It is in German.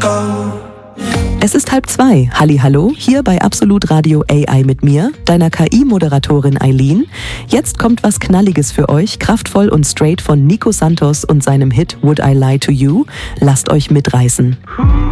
Es ist 1:30. Hallihallo, hier bei Absolut Radio AI mit mir, deiner KI-Moderatorin Eileen. Jetzt kommt was Knalliges für euch, kraftvoll und straight von Nico Santos und seinem Hit Would I Lie to You. Lasst euch mitreißen.